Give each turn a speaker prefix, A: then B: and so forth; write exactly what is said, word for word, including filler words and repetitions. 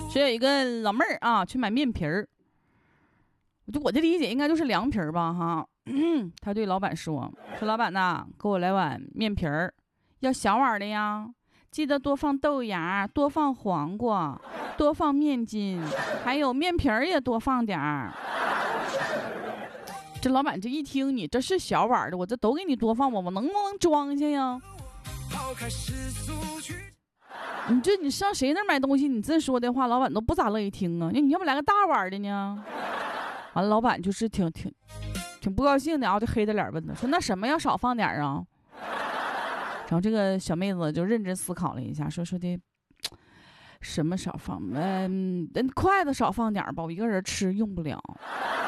A: 说有一个老妹儿啊，去买面皮儿，就我的理解应该就是凉皮儿吧哈。他对老板说：“说老板呐，给我来碗面皮儿，要小碗的呀，记得多放豆芽，多放黄瓜，多放面筋，还有面皮儿也多放点儿。”这老板这一听，你这是小碗的，我这都给你多放，我我能不能装下呀？你这你上谁那儿买东西，你这说的话，老板都不咋乐意听啊。你要不来个大碗的呢？完了，老板就是挺挺挺不高兴的啊，就黑着脸问他说：“那什么要少放点啊？”然后这个小妹子就认真思考了一下，说说的什么少放？嗯，筷子少放点吧，我一个人吃用不了。